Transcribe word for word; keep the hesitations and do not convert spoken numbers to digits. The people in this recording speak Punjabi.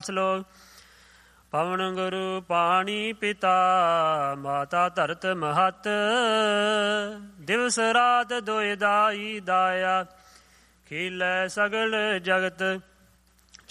ਸਲੋਕ। ਪਵਨ ਗੁਰੂ ਪਾਣੀ ਪਿਤਾ ਮਾਤਾ ਧਰਤ ਮਹਤ। ਦਿਵਸ ਰਾਤ ਦੋਇ ਦਾਈ ਦਾਇਆ ਖੀਲੇ ਸਗਲ ਜਗਤ।